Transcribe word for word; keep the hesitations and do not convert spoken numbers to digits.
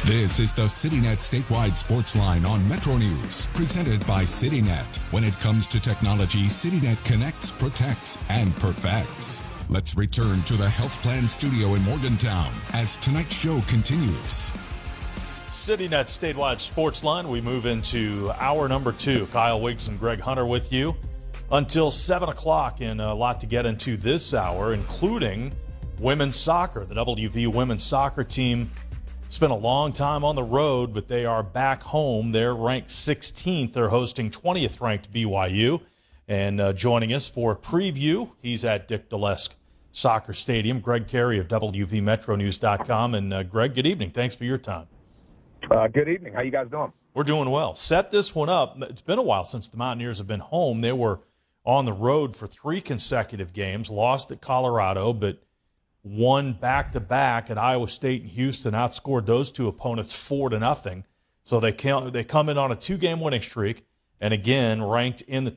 This is the CityNet Statewide Sports Line on Metro News, presented by CityNet. When it comes to technology, CityNet connects, protects, and perfects. Let's return to the Health Plan Studio in Morgantown as tonight's show continues. CityNet Statewide Sports Line. We move into hour number two. Kyle Wiggs and Greg Hunter with you until seven o'clock, and a lot to get into this hour, including women's soccer. The W V women's soccer team spent a long time on the road, but they are back home. They're ranked sixteenth. They're hosting twentieth ranked B Y U. And uh, joining us for a preview, he's at Dick Dalesk Soccer Stadium, Greg Carey of W V Metro News dot com. And uh, Greg, good evening. Thanks for your time. Uh, good evening. How you guys doing? We're doing well. Set this one up. It's been a while since the Mountaineers have been home. They were on the road for three consecutive games, lost at Colorado, but won back-to-back at Iowa State and Houston, outscored those two opponents four to nothing. So they, can, they come in on a two-game winning streak, and again, ranked in the